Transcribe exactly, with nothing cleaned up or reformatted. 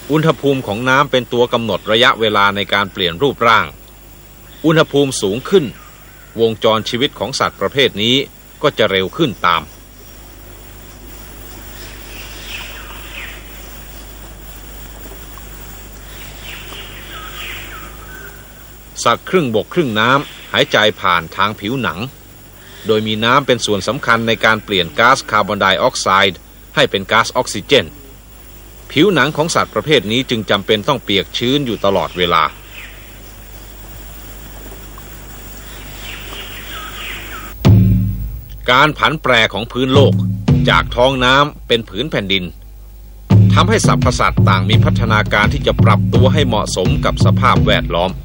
อุณหภูมิของน้ำเป็นตัวกำหนดระยะเวลาในการเปลี่ยนรูปร่างอุณหภูมิสูงขึ้นวงจรชีวิตของสัตว์ประเภทนี้ก็จะเร็วขึ้นตามสัตว์ครึ่งบกครึ่งน้ำหายใจผ่านทางผิวหนังโดยมีน้ำเป็นส่วนสำคัญในการเปลี่ยนก๊าซคาร์บอนไดออกไซด์ให้เป็นก๊าซออกซิเจนผิวหนังของสัตว์ประเภทนี้จึงจำเป็นต้องเปียกชื้นอยู่ตลอดเวลาการผันแปรของพื้นโลกจากท้องน้ำเป็นผืนแผ่นดินทำให้สรรพสัตว์ต่างมีพัฒนาการที่จะปรับตัวให้เหมาะสมกับสภาพแวดล้อม